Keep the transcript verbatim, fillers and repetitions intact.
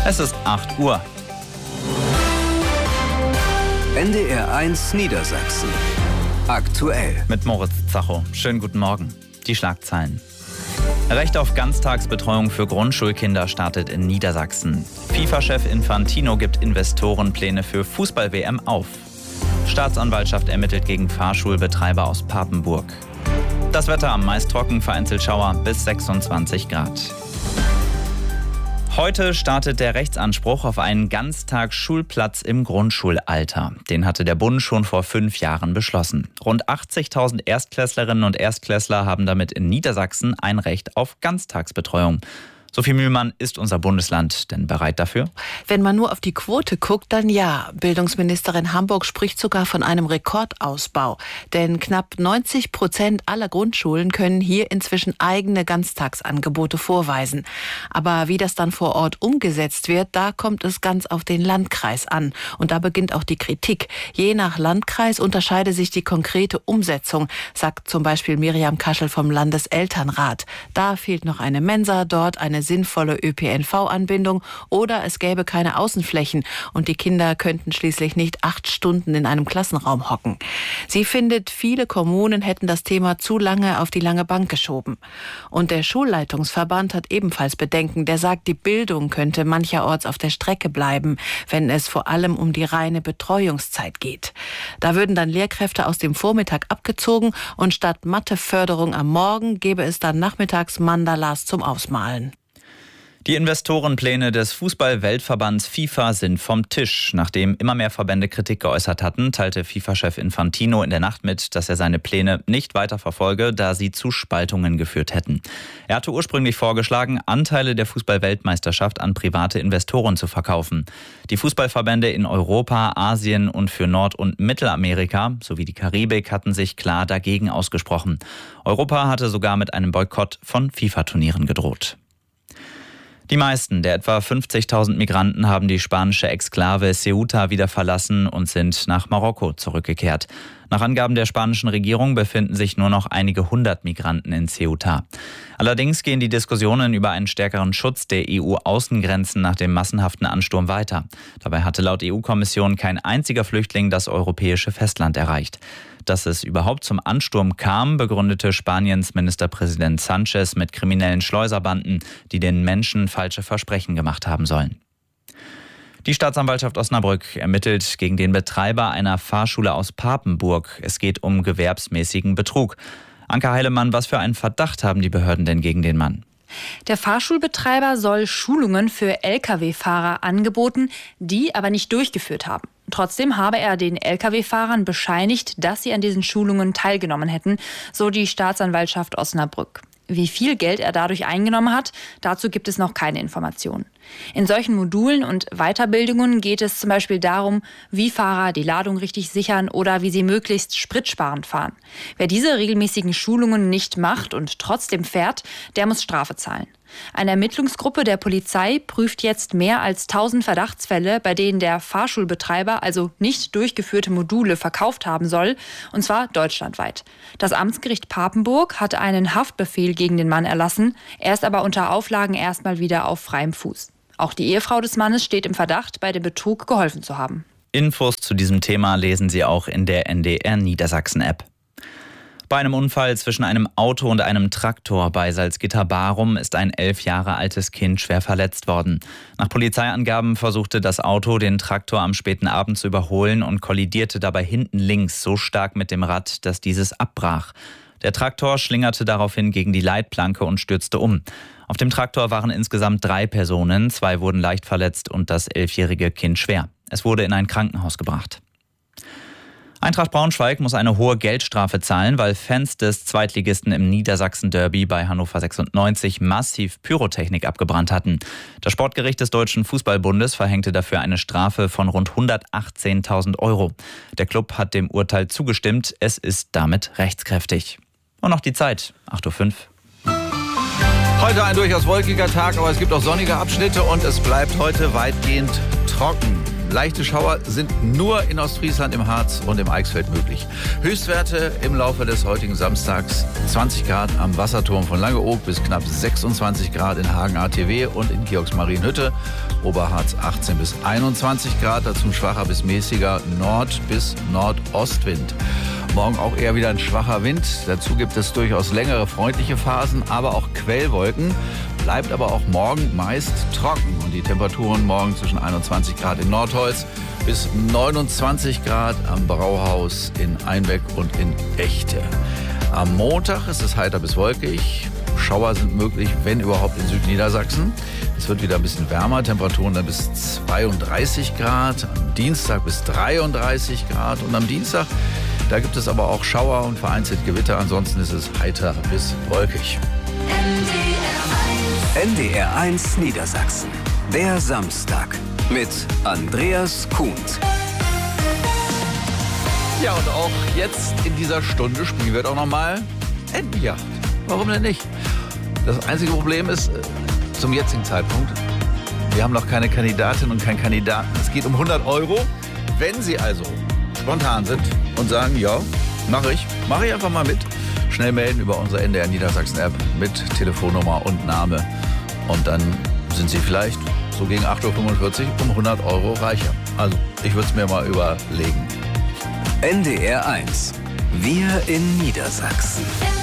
Es ist acht Uhr. N D R eins Niedersachsen. Aktuell. Mit Moritz Zacho. Schönen guten Morgen. Die Schlagzeilen. Recht auf Ganztagsbetreuung für Grundschulkinder startet in Niedersachsen. FIFA-Chef Infantino gibt Investorenpläne für Fußball-W M auf. Staatsanwaltschaft ermittelt gegen Fahrschulbetreiber aus Papenburg. Das Wetter am meist trocken, vereinzelt Schauer bis sechsundzwanzig Grad. Heute startet der Rechtsanspruch auf einen Ganztagsschulplatz im Grundschulalter. Den hatte der Bund schon vor fünf Jahren beschlossen. Rund achtzigtausend Erstklässlerinnen und Erstklässler haben damit in Niedersachsen ein Recht auf Ganztagsbetreuung. Sophie Mühlmann, ist unser Bundesland denn bereit dafür? Wenn man nur auf die Quote guckt, dann ja. Bildungsministerin Hamburg spricht sogar von einem Rekordausbau. Denn knapp neunzig Prozent aller Grundschulen können hier inzwischen eigene Ganztagsangebote vorweisen. Aber wie das dann vor Ort umgesetzt wird, da kommt es ganz auf den Landkreis an. Und da beginnt auch die Kritik. Je nach Landkreis unterscheide sich die konkrete Umsetzung, sagt zum Beispiel Miriam Kaschel vom Landeselternrat. Da fehlt noch eine Mensa, dort eine sinnvolle Ö P N V-Anbindung oder es gäbe keine Außenflächen und die Kinder könnten schließlich nicht acht Stunden in einem Klassenraum hocken. Sie findet, viele Kommunen hätten das Thema zu lange auf die lange Bank geschoben. Und der Schulleitungsverband hat ebenfalls Bedenken. Der sagt, die Bildung könnte mancherorts auf der Strecke bleiben, wenn es vor allem um die reine Betreuungszeit geht. Da würden dann Lehrkräfte aus dem Vormittag abgezogen und statt Matheförderung am Morgen gäbe es dann nachmittags Mandalas zum Ausmalen. Die Investorenpläne des Fußball-Weltverbands FIFA sind vom Tisch. Nachdem immer mehr Verbände Kritik geäußert hatten, teilte FIFA-Chef Infantino in der Nacht mit, dass er seine Pläne nicht weiter verfolge, da sie zu Spaltungen geführt hätten. Er hatte ursprünglich vorgeschlagen, Anteile der Fußball-Weltmeisterschaft an private Investoren zu verkaufen. Die Fußballverbände in Europa, Asien und für Nord- und Mittelamerika sowie die Karibik hatten sich klar dagegen ausgesprochen. Europa hatte sogar mit einem Boykott von FIFA-Turnieren gedroht. Die meisten der etwa fünfzigtausend Migranten haben die spanische Exklave Ceuta wieder verlassen und sind nach Marokko zurückgekehrt. Nach Angaben der spanischen Regierung befinden sich nur noch einige hundert Migranten in Ceuta. Allerdings gehen die Diskussionen über einen stärkeren Schutz der E U-Außengrenzen nach dem massenhaften Ansturm weiter. Dabei hatte laut E U-Kommission kein einziger Flüchtling das europäische Festland erreicht. Dass es überhaupt zum Ansturm kam, begründete Spaniens Ministerpräsident Sánchez mit kriminellen Schleuserbanden, die den Menschen falsche Versprechen gemacht haben sollen. Die Staatsanwaltschaft Osnabrück ermittelt gegen den Betreiber einer Fahrschule aus Papenburg. Es geht um gewerbsmäßigen Betrug. Anke Heilemann, was für einen Verdacht haben die Behörden denn gegen den Mann? Der Fahrschulbetreiber soll Schulungen für L K W-Fahrer angeboten, die aber nicht durchgeführt haben. Trotzdem habe er den L K W-Fahrern bescheinigt, dass sie an diesen Schulungen teilgenommen hätten, so die Staatsanwaltschaft Osnabrück. Wie viel Geld er dadurch eingenommen hat, dazu gibt es noch keine Informationen. In solchen Modulen und Weiterbildungen geht es zum Beispiel darum, wie Fahrer die Ladung richtig sichern oder wie sie möglichst spritsparend fahren. Wer diese regelmäßigen Schulungen nicht macht und trotzdem fährt, der muss Strafe zahlen. Eine Ermittlungsgruppe der Polizei prüft jetzt mehr als tausend Verdachtsfälle, bei denen der Fahrschulbetreiber also nicht durchgeführte Module verkauft haben soll, und zwar deutschlandweit. Das Amtsgericht Papenburg hat einen Haftbefehl gegen den Mann erlassen. Er ist aber unter Auflagen erstmal wieder auf freiem Fuß. Auch die Ehefrau des Mannes steht im Verdacht, bei dem Betrug geholfen zu haben. Infos zu diesem Thema lesen Sie auch in der N D R Niedersachsen-App. Bei einem Unfall zwischen einem Auto und einem Traktor bei Salzgitter-Barum ist ein elf Jahre altes Kind schwer verletzt worden. Nach Polizeiangaben versuchte das Auto, den Traktor am späten Abend zu überholen und kollidierte dabei hinten links so stark mit dem Rad, dass dieses abbrach. Der Traktor schlingerte daraufhin gegen die Leitplanke und stürzte um. Auf dem Traktor waren insgesamt drei Personen, zwei wurden leicht verletzt und das elfjährige Kind schwer. Es wurde in ein Krankenhaus gebracht. Eintracht Braunschweig muss eine hohe Geldstrafe zahlen, weil Fans des Zweitligisten im Niedersachsen-Derby bei Hannover sechsundneunzig massiv Pyrotechnik abgebrannt hatten. Das Sportgericht des Deutschen Fußballbundes verhängte dafür eine Strafe von rund hundertachtzehntausend Euro. Der Klub hat dem Urteil zugestimmt. Es ist damit rechtskräftig. Und noch die Zeit, acht Uhr fünf. Heute ein durchaus wolkiger Tag, aber es gibt auch sonnige Abschnitte und es bleibt heute weitgehend trocken. Leichte Schauer sind nur in Ostfriesland, im Harz und im Eichsfeld möglich. Höchstwerte im Laufe des heutigen Samstags: zwanzig Grad am Wasserturm von Langeoog bis knapp sechsundzwanzig Grad in Hagen-A T W und in Georgsmarienhütte. Oberharz achtzehn bis einundzwanzig Grad, dazu ein schwacher bis mäßiger Nord- bis Nordostwind. Morgen auch eher wieder ein schwacher Wind. Dazu gibt es durchaus längere freundliche Phasen, aber auch Quellwolken. Bleibt aber auch morgen meist trocken. Und die Temperaturen morgen zwischen einundzwanzig Grad in Nordholz bis neunundzwanzig Grad am Brauhaus in Einbeck und in Echte. Am Montag ist es heiter bis wolkig. Schauer sind möglich, wenn überhaupt, in Südniedersachsen. Es wird wieder ein bisschen wärmer, Temperaturen dann bis zweiunddreißig Grad, am Dienstag bis dreiunddreißig Grad und am Dienstag, da gibt es aber auch Schauer und vereinzelt Gewitter, ansonsten ist es heiter bis wolkig. N D R eins Niedersachsen, der Samstag mit Andreas Kuhnt. Ja, und auch jetzt in dieser Stunde spielen wir doch nochmal Entenjagd. Warum denn nicht? Das einzige Problem ist, zum jetzigen Zeitpunkt, wir haben noch keine Kandidatin und keinen Kandidaten. Es geht um hundert Euro. Wenn Sie also spontan sind und sagen, ja, mache ich, mache ich einfach mal mit. Schnell melden über unsere N D R Niedersachsen App mit Telefonnummer und Name. Und dann sind Sie vielleicht so gegen acht Uhr fünfundvierzig um hundert Euro reicher. Also, ich würde es mir mal überlegen. N D R eins. Wir in Niedersachsen.